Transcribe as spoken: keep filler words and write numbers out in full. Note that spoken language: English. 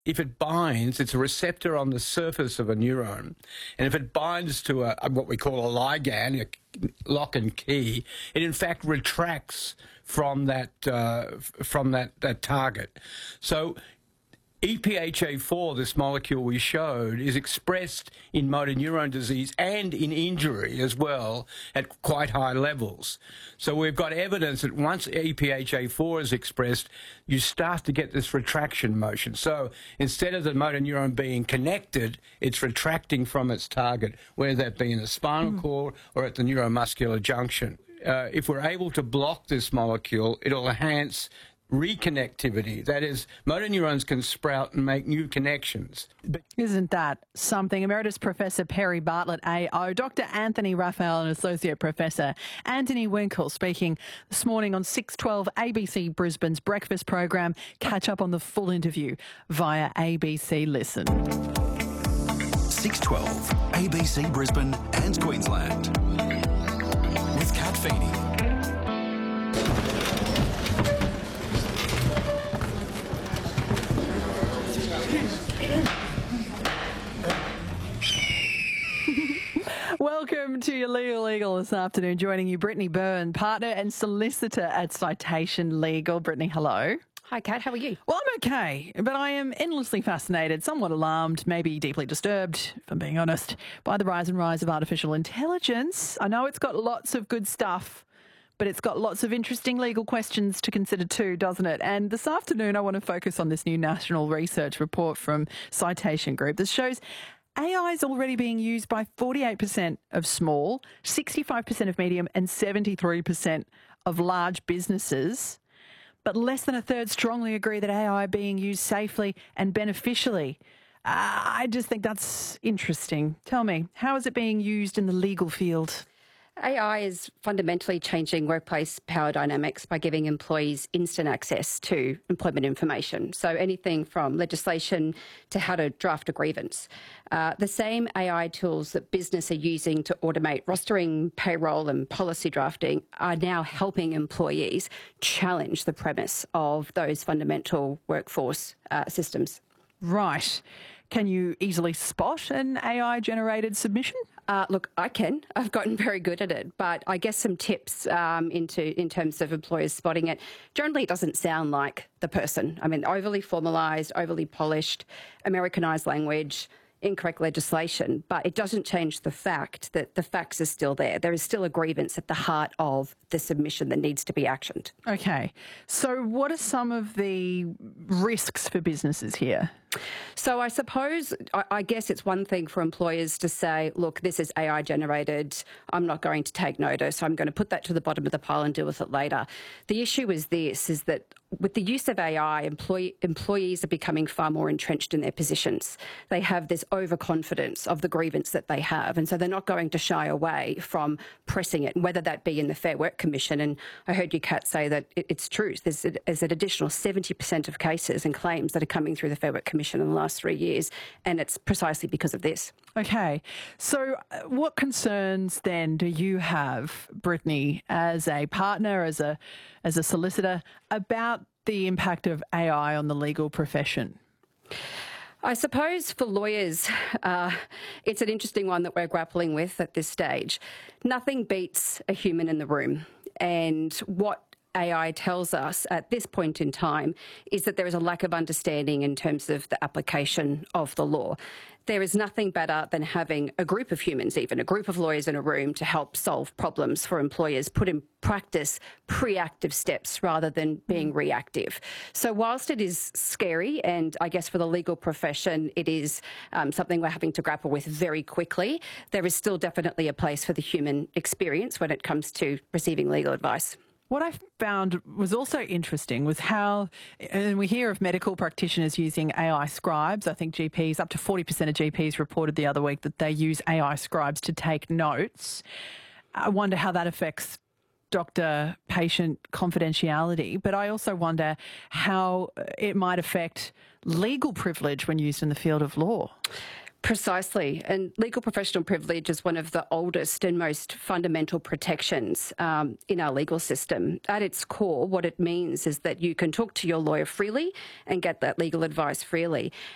if it binds, it's a receptor on the surface of a neuron, and if it binds to a, what we call a ligand, a lock and key, it in fact retracts from that uh, from that, that target. So E P H A four, this molecule we showed, is expressed in motor neuron disease and in injury as well at quite high levels. So we've got evidence that once E P H A four is expressed, you start to get this retraction motion. So instead of the motor neuron being connected, it's retracting from its target, whether that be in the spinal mm. cord or at the neuromuscular junction. Uh, if we're able to block this molecule, it'll enhance reconnectivity. That is, motor neurons can sprout and make new connections. But isn't that something? Emeritus Professor Perry Bartlett, A O, Doctor Anthony Raphael, and Associate Professor Anthony Winkle speaking this morning on six twelve A B C Brisbane's breakfast program. Catch up on the full interview via A B C Listen. six twelve A B C Brisbane and Queensland with Kat Feeney. Welcome to your Legal Eagle this afternoon. Joining you, Brittany Byrne, partner and solicitor at Citation Legal. Brittany, hello. Hi, Kat. How are you? Well, I'm okay, but I am endlessly fascinated, somewhat alarmed, maybe deeply disturbed, if I'm being honest, by the rise and rise of artificial intelligence. I know it's got lots of good stuff, but it's got lots of interesting legal questions to consider too, doesn't it? And this afternoon, I want to focus on this new national research report from Citation Group that shows A I is already being used by forty-eight percent of small, sixty-five percent of medium and seventy-three percent of large businesses. But less than a third strongly agree that A I being used safely and beneficially. Uh, I just think that's interesting. Tell me, how is it being used in the legal field? A I is fundamentally changing workplace power dynamics by giving employees instant access to employment information. So anything from legislation to how to draft a grievance. Uh, the same A I tools that business are using to automate rostering, payroll and policy drafting are now helping employees challenge the premise of those fundamental workforce uh, systems. Right. Can you easily spot an A I-generated submission? Uh, look, I can. I've gotten very good at it, but I guess some tips um, into in terms of employers spotting it. Generally, it doesn't sound like the person. I mean, overly formalised, overly polished, Americanised language, incorrect legislation, but it doesn't change the fact that the facts are still there. There is still a grievance at the heart of the submission that needs to be actioned. Okay. So what are some of the risks for businesses here? So I suppose, I, I guess it's one thing for employers to say, look, this is A I generated, I'm not going to take notice, I'm going to put that to the bottom of the pile and deal with it later. The issue is this, is that with the use of A I, employee, employees are becoming far more entrenched in their positions. They have this overconfidence of the grievance that they have, and so they're not going to shy away from pressing it, whether that be in the Fair Work Commission. And I heard you, Kat, say that it, it's true. There's, there's an additional seventy percent of cases and claims that are coming through the Fair Work Commission in the last three years, and it's precisely because of this. Okay. So uh, what concerns then do you have, Brittany, as a partner, as a as a solicitor, about the impact of A I on the legal profession? I suppose for lawyers, uh, it's an interesting one that we're grappling with at this stage. Nothing beats a human in the room, and what A I tells us at this point in time is that there is a lack of understanding in terms of the application of the law. There is nothing better than having a group of humans, even a group of lawyers in a room, to help solve problems for employers, put in practice proactive steps rather than being reactive. So whilst it is scary, and I guess for the legal profession it is um, something we're having to grapple with very quickly, there is still definitely a place for the human experience when it comes to receiving legal advice. What I found was also interesting was how, and we hear of medical practitioners using A I scribes. I think G Ps, up to forty percent of G Ps reported the other week that they use A I scribes to take notes. I wonder how that affects doctor-patient confidentiality, but I also wonder how it might affect legal privilege when used in the field of law. Precisely. And legal professional privilege is one of the oldest and most fundamental protections um, in our legal system. At its core, what it means is that you can talk to your lawyer freely and get that legal advice freely.